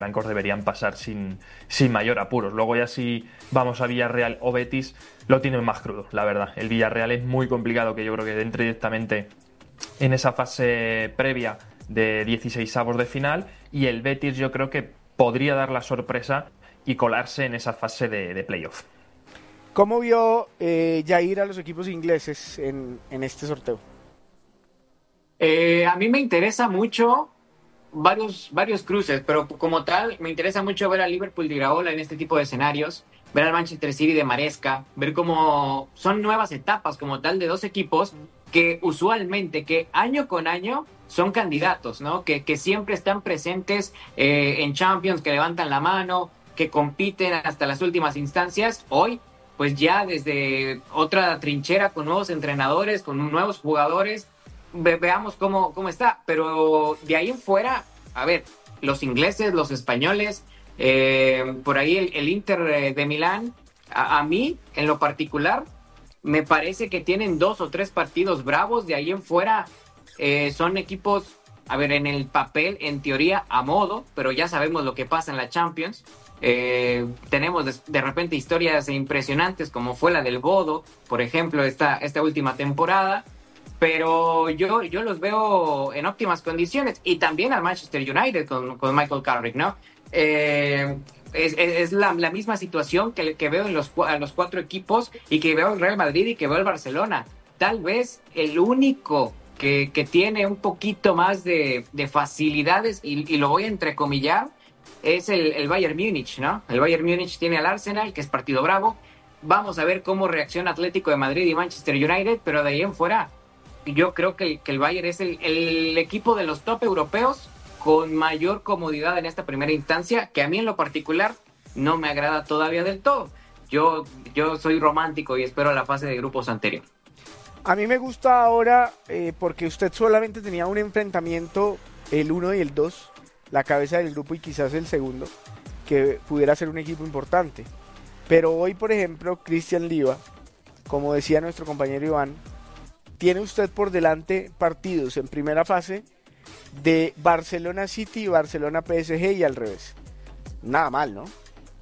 blancos deberían pasar sin mayor apuros. Luego ya si vamos a Villarreal o Betis, lo tienen más crudo, la verdad. El Villarreal es muy complicado que yo creo que entre directamente en esa fase previa de 16avos de final, y el Betis yo creo que podría dar la sorpresa y colarse en esa fase de playoff. ¿Cómo vio Jair a los equipos ingleses en este sorteo? A mí me interesa mucho varios cruces, pero como tal, me interesa mucho ver al Liverpool de Iraola en este tipo de escenarios, ver al Manchester City de Maresca, ver cómo son nuevas etapas como tal de dos equipos que usualmente, que año con año son candidatos, ¿no? Que siempre están presentes en Champions, que levantan la mano, que compiten hasta las últimas instancias. Hoy, pues ya desde otra trinchera con nuevos entrenadores, con nuevos jugadores, veamos cómo está. Pero de ahí en fuera, a ver, los ingleses, los españoles, por ahí el Inter de Milán, a mí, en lo particular, me parece que tienen 2 o 3 partidos bravos. De ahí en fuera son equipos, a ver, en el papel, en teoría, a modo, pero ya sabemos lo que pasa en la Champions. Tenemos de repente historias impresionantes como fue la del Bodo, por ejemplo, esta última temporada, pero yo los veo en óptimas condiciones, y también al Manchester United con Michael Carrick, ¿no? Es la misma situación que veo en los 4 equipos, y que veo el Real Madrid y que veo el Barcelona. Tal vez el único que tiene un poquito más de facilidades, y lo voy a entrecomillar, es el Bayern Múnich, ¿no? El Bayern Múnich tiene al Arsenal, que es partido bravo. Vamos a ver cómo reacciona Atlético de Madrid y Manchester United, pero de ahí en fuera, yo creo que el Bayern es el equipo de los top europeos con mayor comodidad en esta primera instancia, que a mí en lo particular no me agrada todavía del todo. Yo soy romántico y espero la fase de grupos anterior. A mí me gusta ahora porque usted solamente tenía un enfrentamiento, el 1 y el 2, la cabeza del grupo y quizás el segundo, que pudiera ser un equipo importante. Pero hoy, por ejemplo, Cristian Liva, como decía nuestro compañero Iván, tiene usted por delante partidos en primera fase de Barcelona City y Barcelona PSG, y al revés. Nada mal, ¿no?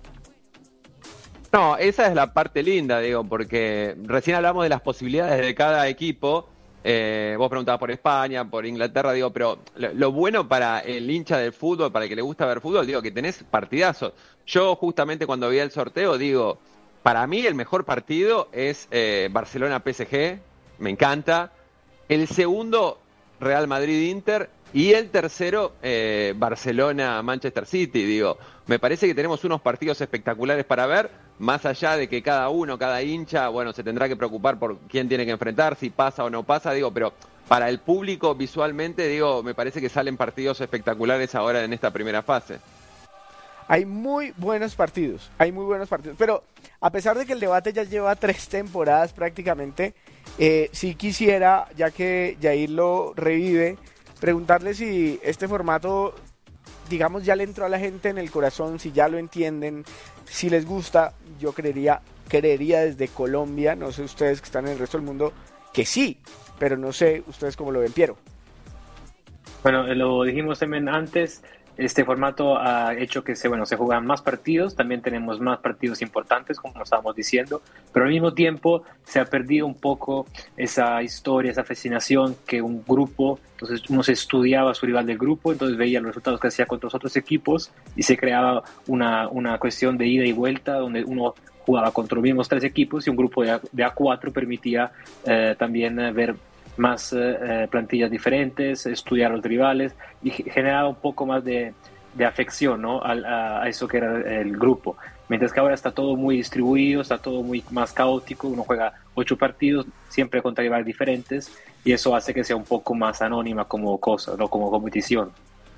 No, esa es la parte linda, digo, porque recién hablamos de las posibilidades de cada equipo. Vos preguntabas por España, por Inglaterra, digo, pero lo bueno para el hincha del fútbol, para el que le gusta ver fútbol, digo, que tenés partidazos. Yo justamente cuando vi el sorteo, digo, para mí el mejor partido es Barcelona-PSG, me encanta. El segundo, Real Madrid-Inter. Y el tercero, Barcelona-Manchester City, digo. Me parece que tenemos unos partidos espectaculares para ver, más allá de que cada hincha, bueno, se tendrá que preocupar por quién tiene que enfrentar, si pasa o no pasa, digo, pero para el público visualmente, digo, me parece que salen partidos espectaculares ahora en esta primera fase. Hay muy buenos partidos, pero a pesar de que el debate ya lleva 3 temporadas prácticamente, sí quisiera, ya que Jair lo revive, preguntarle si este formato, digamos, ya le entró a la gente en el corazón, si ya lo entienden, si les gusta. Yo creería desde Colombia, no sé ustedes que están en el resto del mundo, que sí, pero no sé ustedes cómo lo ven, Piero. Bueno, lo dijimos también antes, este formato ha hecho que se juegan más partidos, también tenemos más partidos importantes, como estábamos diciendo, pero al mismo tiempo se ha perdido un poco esa historia, esa fascinación que un grupo, entonces uno se estudiaba a su rival del grupo, entonces veía los resultados que hacía contra los otros equipos y se creaba una cuestión de ida y vuelta donde uno jugaba contra los mismos 3 equipos y un grupo de A4 permitía también ver más plantillas diferentes, estudiar a los rivales y generaba un poco más de afección, ¿no? a eso que era el grupo. Mientras que ahora está todo muy distribuido, está todo muy más caótico, uno juega 8 partidos, siempre contra rivales diferentes, y eso hace que sea un poco más anónima como cosa, no como competición.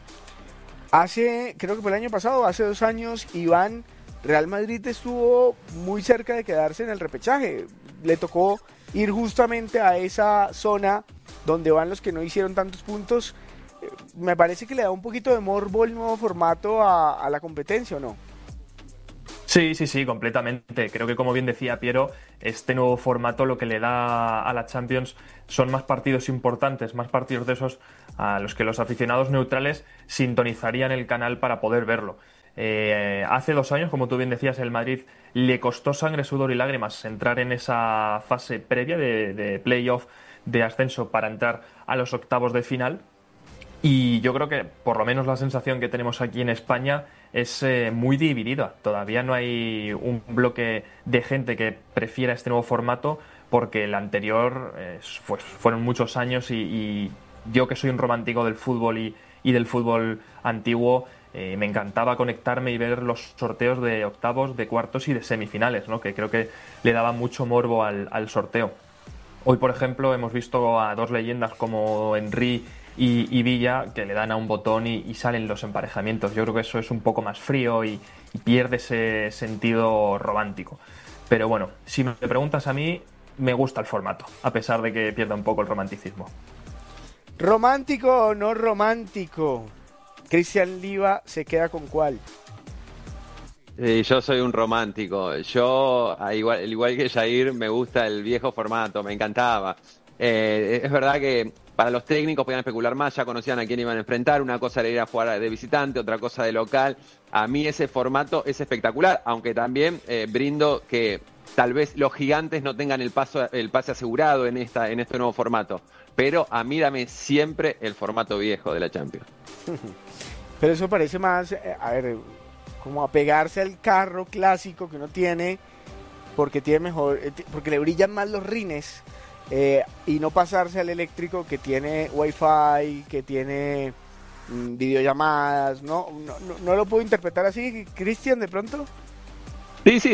Creo que fue el año pasado, hace 2 años, Iván, Real Madrid estuvo muy cerca de quedarse en el repechaje. Le tocó ir justamente a esa zona donde van los que no hicieron tantos puntos. Me parece que le da un poquito de morbo el nuevo formato a la competencia, ¿o no? Sí, completamente. Creo que, como bien decía Piero, este nuevo formato lo que le da a la Champions son más partidos importantes, más partidos de esos a los que los aficionados neutrales sintonizarían el canal para poder verlo. Hace 2 años, como tú bien decías, el Madrid le costó sangre, sudor y lágrimas entrar en esa fase previa de playoff de ascenso para entrar a los octavos de final. Y yo creo que, por lo menos la sensación que tenemos aquí en España, es muy dividida. Todavía no hay un bloque de gente que prefiera este nuevo formato, porque el anterior fueron muchos años y yo, que soy un romántico del fútbol y del fútbol antiguo, me encantaba conectarme y ver los sorteos de octavos, de cuartos y de semifinales, ¿no? Que creo que le daba mucho morbo al sorteo. Hoy, por ejemplo, hemos visto a 2 leyendas como Henry y Villa, que le dan a un botón y salen los emparejamientos. Yo creo que eso es un poco más frío y pierde ese sentido romántico. Pero bueno, si me preguntas a mí, me gusta el formato, a pesar de que pierda un poco el romanticismo. ¿Romántico o no romántico? Cristian Liva se queda con ¿cuál? Yo soy un romántico. Yo, igual que Jair, me gusta el viejo formato, me encantaba. Es verdad que para los técnicos podían especular más, ya conocían a quién iban a enfrentar. Una cosa era ir a jugar de visitante, otra cosa de local. A mí ese formato es espectacular, aunque también brindo que tal vez los gigantes no tengan el pase asegurado en este nuevo formato. Pero a mí dame siempre el formato viejo de la Champions. Pero eso parece más, como apegarse al carro clásico que uno tiene, porque le brillan más los rines, y no pasarse al eléctrico que tiene Wi-Fi, que tiene videollamadas. No lo puedo interpretar así, Cristian, de pronto. Sí,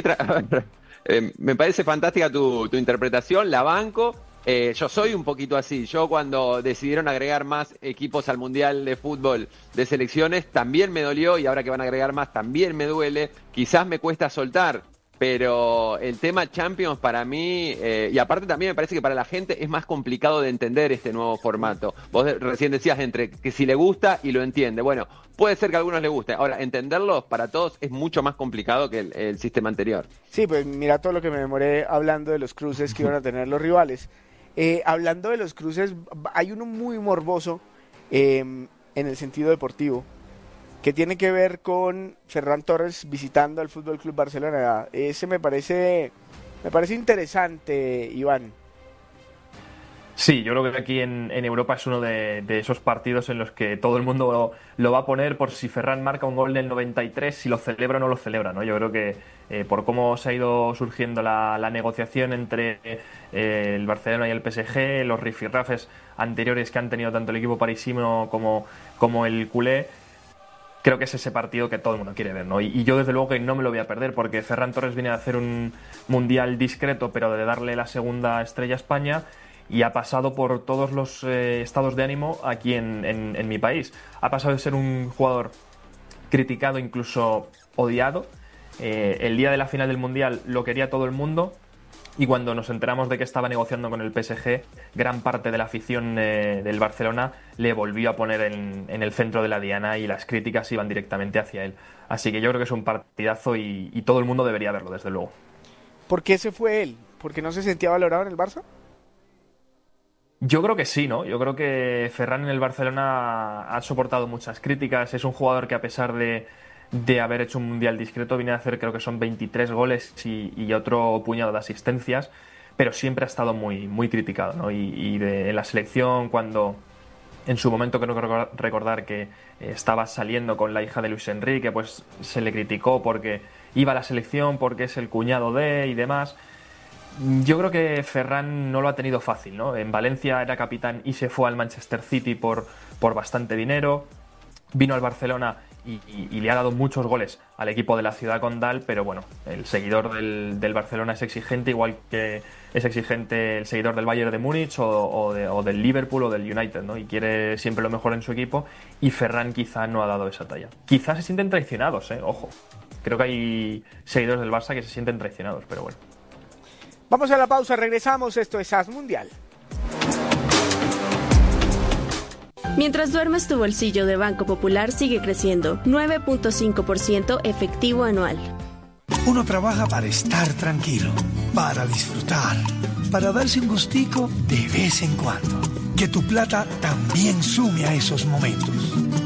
me parece fantástica tu interpretación, la banco. Yo soy un poquito así. Yo, cuando decidieron agregar más equipos al Mundial de Fútbol de selecciones, también me dolió, y ahora que van a agregar más también me duele. Quizás me cuesta soltar, pero el tema Champions para mí, y aparte también me parece que para la gente es más complicado de entender este nuevo formato. Vos recién decías entre que si le gusta y lo entiende. Bueno, puede ser que a algunos les guste. Ahora, entenderlo para todos es mucho más complicado que el sistema anterior. Sí, pues mira todo lo que me demoré hablando de los cruces que iban a tener los rivales. Hablando de los cruces, hay uno muy morboso en el sentido deportivo, que tiene que ver con Ferran Torres visitando al Fútbol Club Barcelona. Ese me parece interesante, Iván. Sí, yo creo que aquí en Europa es uno de esos partidos en los que todo el mundo lo va a poner por si Ferran marca un gol del 93, si lo celebra o no lo celebra, ¿no? Yo creo que por cómo se ha ido surgiendo la negociación entre el Barcelona y el PSG, los rifirrafes anteriores que han tenido tanto el equipo parisino como el culé, creo que es ese partido que todo el mundo quiere ver, ¿no? Y yo desde luego que no me lo voy a perder, porque Ferran Torres viene a hacer un mundial discreto, pero de darle la segunda estrella a España, y ha pasado por todos los estados de ánimo aquí en mi país. Ha pasado de ser un jugador criticado, incluso odiado. El día de la final del Mundial lo quería todo el mundo, y cuando nos enteramos de que estaba negociando con el PSG, gran parte de la afición del Barcelona le volvió a poner en el centro de la diana, y las críticas iban directamente hacia él. Así que yo creo que es un partidazo y todo el mundo debería verlo, desde luego. ¿Por qué se fue él? ¿Porque no se sentía valorado en el Barça? Yo creo que sí, ¿no? Yo creo que Ferran en el Barcelona ha soportado muchas críticas. Es un jugador que, a pesar de haber hecho un mundial discreto, viene a hacer, creo que son 23 goles y otro puñado de asistencias, pero siempre ha estado muy, muy criticado, ¿no? En la selección, cuando en su momento, creo que recordar que estaba saliendo con la hija de Luis Enrique, pues se le criticó porque iba a la selección, porque es el cuñado de y demás. Yo creo que Ferran no lo ha tenido fácil, ¿no? En Valencia era capitán y se fue al Manchester City por bastante dinero. Vino al Barcelona y le ha dado muchos goles al equipo de la ciudad condal, pero bueno, el seguidor del Barcelona es exigente, igual que es exigente el seguidor del Bayern de Múnich o del Liverpool o del United, ¿no? Y quiere siempre lo mejor en su equipo, y Ferran quizá no ha dado esa talla. Quizás se sienten traicionados, ojo. Creo que hay seguidores del Barça que se sienten traicionados, pero bueno. Vamos a la pausa, regresamos. Esto es As Mundial. Mientras duermes, tu bolsillo de Banco Popular sigue creciendo, 9.5% efectivo anual. Uno trabaja para estar tranquilo, para disfrutar, para darse un gustico de vez en cuando. Que tu plata también sume a esos momentos.